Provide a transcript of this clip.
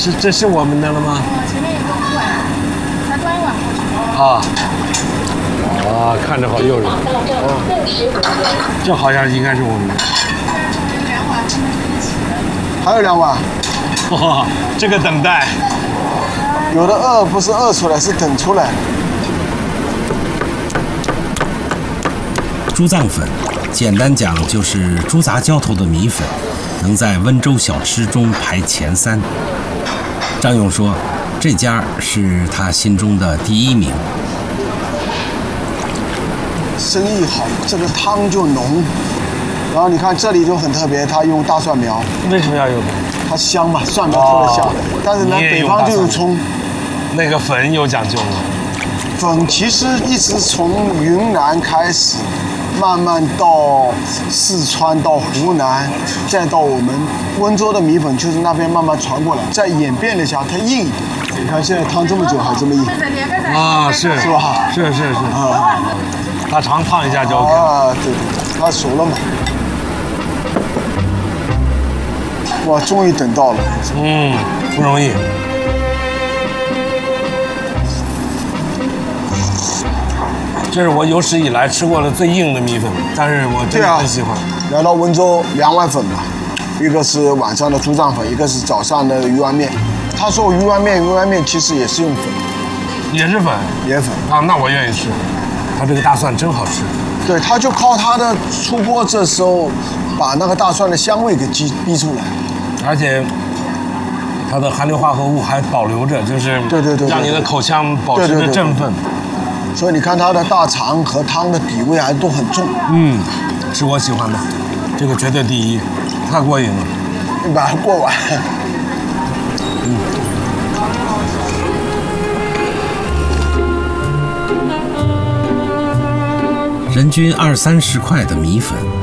这是我们的了吗？ 前面有个碗，才端一碗过去。 啊。啊，看着好诱人。这好像应该是我们的。 2碗是一起的。 还有2碗。 哇，这个等待。 有的饿不是饿出来，是等出来。 猪脏粉，简单讲就是猪杂浇头的米粉，能在温州小吃中排前3。张勇说，这家是他心中的第1名。 生意好，这个汤就浓。然后你看这里就很特别，它用大蒜苗。 为什么要有？ 它香嘛，蒜苗特别香。但是呢，北方就有葱。 那个粉有讲究吗？ 粉其实一直从云南开始，慢慢到四川，到湖南，再到我们温州的米粉，就是那边慢慢传过来，再演变了一下，它硬。你看现在烫这么久还这么硬。 啊，是吧？ 是啊。大肠烫一下就 OK。 啊，对，它熟了嘛。哇，终于等到了。 不容易。这是我有史以来吃过的最硬的米粉，但是我真的很喜欢。 来到温州2碗粉嘛，一个是晚上的猪脏粉，一个是早上的鱼丸面。他说鱼丸面其实也是用粉， 也是粉， 也粉啊，那我愿意吃。它这个大蒜真好吃。 对，他就靠他的出锅这时候，把那个大蒜的香味给逼出来， 而且它的含硫化合物还保留着，就是对， 让你的口腔保持着振奋。 所以你看它的大肠和汤的底味还都很重。 是我喜欢的，这个绝对第1，太过瘾了。 你把它过完。 人均20-30块的米粉，